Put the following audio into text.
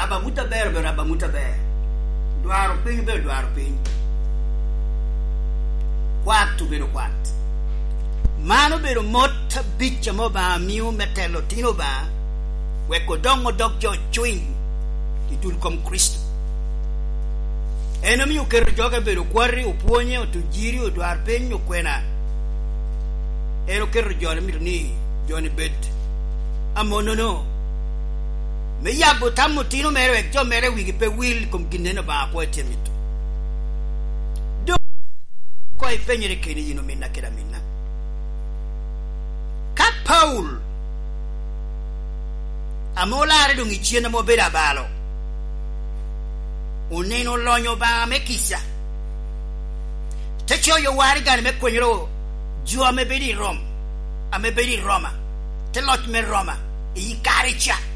Raba muta ber be raba muta ber. Dwaro piny be dwaro piny. Kwatu bedo kwat. Mano bedo mota bicha mo ba miu metelo tino ba. Weko dongo dog jo chwing. Itul kom Kristo. Enemi ukero joga bedo kwari upuonye utujiri udwar piny ukwena. Ero kero jone mirni jone bed. Amono no. Me yabo tamu tino mere jo mere wigi pe will kom ginene ba po temito. Do ko e penyere keni yino minna keda minna. Ka Paul amola re dungi chiena mo beda balo. Uneno lonyo ba me kisa. Techo yo wari gani me kwenyero jua me bedi Rom. Ame bedi Roma. Te lot me Roma. I karicha.